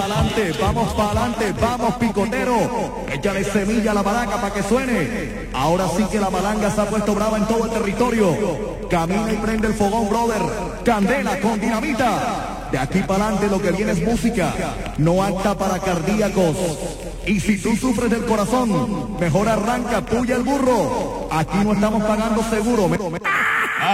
pa'lante, vamos picotero. Échale semilla a la palanca para que suene. Ahora sí que la palanca se ha puesto brava en todo el territorio. Camina y prende el fogón, brother. Candela con dinamita. De aquí para adelante lo que viene es música, no apta para cardíacos. Y si tú sufres del corazón, mejor arranca, puya el burro. Aquí no estamos pagando seguro.